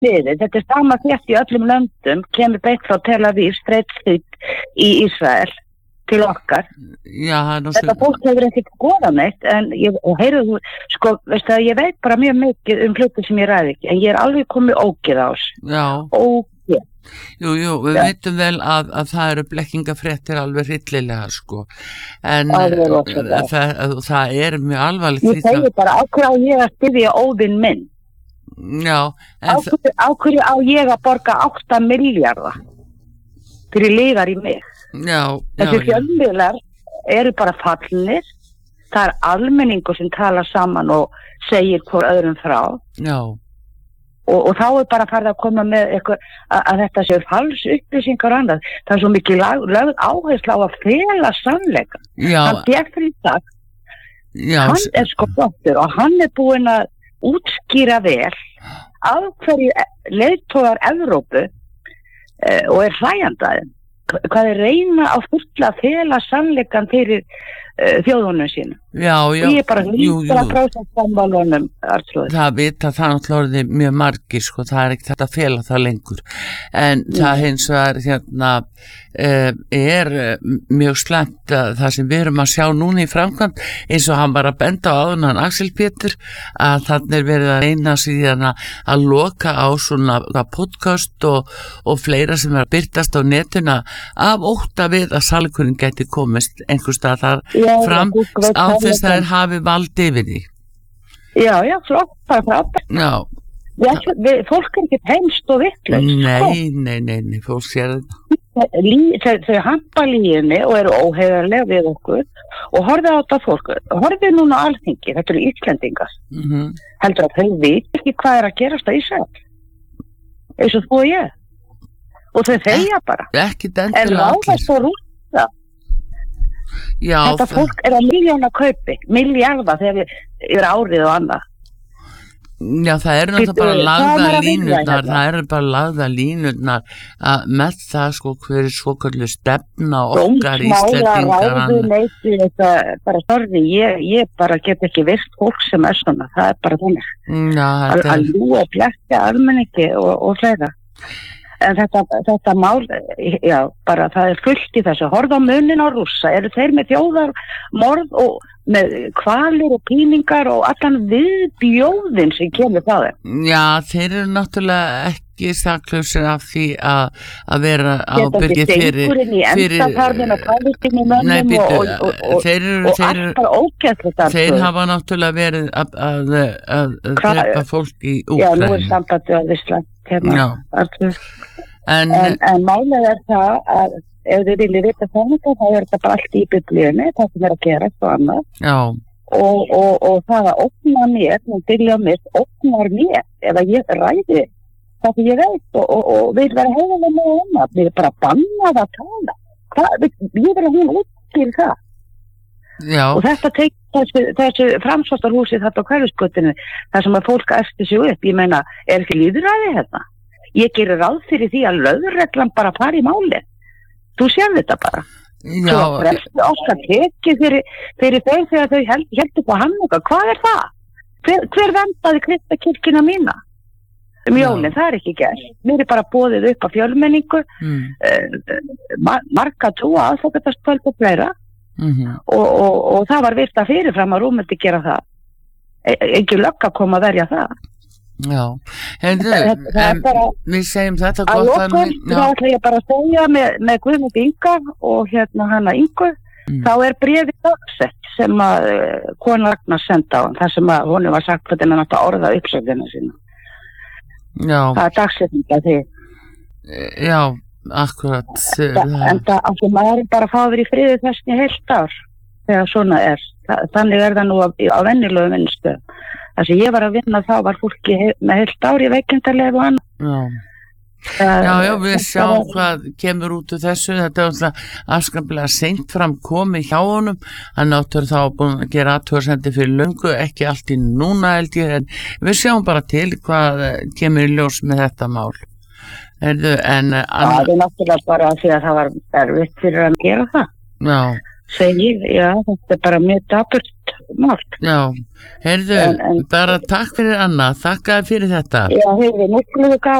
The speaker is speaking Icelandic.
sviði, þetta sama frétt í öllum löndum, kemur beint frá Tel Aviv, streitt í Ísrael til okkar. Já, þetta fólk hefur ekki skoðað neitt, en heyrðu, sko, veistu að ég veit bara mjög mikið hluti sem ég ræði ekki, en ég alveg komið ógeð á þessu. Já. Ógeð. Jú, við veitum vel að það eru blekkingafréttir alveg hryllilega, sko. En það mjög alvarlegt. Ég segi bara, á hverju á ég að styðja óvin minn? Já. Á hverju á ég að borga 8 milljarða fyrir liðar í mig? Já. Þessi fjölmiðlar eru bara fallnir. Það almenningur sem tala saman og segir hvor öðrum frá. Já. Og þá bara farið að koma með eitthvað að þetta séu fals upplýsingar og annað. Það svo mikið lögð áherslu á að fela sannleika. Já. Hann Jeffrey Sachs, hann sko flottur og hann búinn að útskýra vel af hverju leiðtogar Evrópu og hlæjandaðin. Hvað reyna á fulla að fela sannleikan fyrir þjóðunum sínu. Já. Og ég bara 100% sammála Arnþrúður. Það vita það náttúrulega mjög margir, sko, það ekki þetta að fela það lengur. En það hins vegar mjög slæmt það sem við erum að sjá núna í framkvæmd, eins og hann bara benda á áðan Axel Pétur, að þannig verið að reyna síðan að loka á svona podcast og fleira sem að byrtast á netuna af ótta við að sannleikurinn gæti komist einhvers staðar fram á þess að þeir hafi vald yfir því. Já, flott, það frábært. Já. Fólk ekki heimst og vitlaust. Nei, fólk sér þetta. Þau hampa líginni og eru óheiðarlega við okkur og horfið á þetta fólk. Horfið núna á Alþingi, þetta eru Íslendingar. Heldur að þau veit ekki hvað að gerast á Ísrael. Eins og þú og ég. Og þau þegja bara. Ekki endilega allir. Ráðast og rústa. Já, þetta fólk að miljóna kaupi, milljarða þegar yfir árið og annað. Já, það eru náttúrulega bara lagða línurnar með það, sko, hver svoköldu stefna okkar Íslendingar. Ráðuneyti, þetta bara sorgi, ég bara get ekki virt fólk sem svona, það bara þannig. Að ljúga og blekkja almenningi og fleira. En þetta mál, já, bara það fullt í þessu. Horfa á munin á Rússa, eru þeir með þjóðarmorð og með kvalir og píningar og allan viðbjóðin sem kemur það þeim? Já, þeir eru náttúrulega ekki saklausir af því að vera ábyrgir fyrir... Þeir hafa náttúrulega verið að drepa fólk í Úkraínu. Já, nú sambandi á Ísland. En málið það að ef þið viljið vita þannig þá þetta bara allt í biblíunni, það sem að gerast og annað. Já. Og það að ógna mér, ógnar mér ef að ég ræði það sem ég veit og vil vera heiðarlega með það. Við erum bara bannað að tala. Ég verður hún út til það. Já. Og þetta þessu framsóttarhúsi þetta á Hverfisgötunni, þar sem að fólk eftir sig upp, ég meina, ekki lýðræði hérna? Ég gerir ráð fyrir því að lögreglan bara fari í máli. Þú sér þetta bara. Já. Svo okkar tekið fyrir þeir þegar þau heldur på Hanuka. Hvað það? Hver vendaði Kristakirkjuna mína? Jólin, það ekki gert. Mér bara boðið upp á fjölmenningu, marga trúa aðfokkataskvöld og fleira. Og það var virt að fyrirfram að rúmöldi gera það. Ekki lögg að koma að verja það. Já, við segjum þetta gott að lokum, þá ætla ég bara að segja með Guðmund Inga og hana Ingu, þá bréfið dagsett sem að kona Ragnar senda á hann, þar sem að honum var sagt hvernig hann átti að orða uppsögðina sína. Já. Það dagsetning að því. Já, akkurat. En það maður bara fáður í friði þessin í heilt ár, þegar svona þannig það nú á venjulegu vinnstöðum. Það sem ég var að vinna þá var fólki með heilt ári veikindalegu og annað. Já, við sjáum hvað kemur út úr þessu. Þetta alltaf afskaplega seint fram komið hjá honum. Hann áttur þá búin að gera athugasemdir fyrir löngu, ekki allt í núna held ég, en við sjáum bara til hvað kemur í ljós með þetta mál. Það náttúrulega bara því að það var erfitt fyrir að gera það. Já. Já, þetta bara mjög dapurt margt. Já, heyrðu, bara takk fyrir Anna, þakka fyrir þetta. Já, heyrðu, miklu gaman.